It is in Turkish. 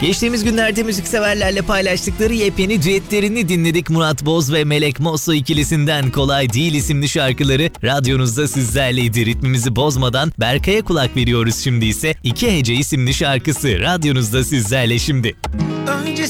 Geçtiğimiz günlerde müzikseverlerle paylaştıkları yepyeni düetlerini dinledik. Murat Boz ve Melek Mosso ikilisinden Kolay Değil isimli şarkıları radyonuzda sizlerleydi. Ritmimizi bozmadan Berkay'a kulak veriyoruz şimdi ise İki Hece isimli şarkısı radyonuzda sizlerle şimdi. Önce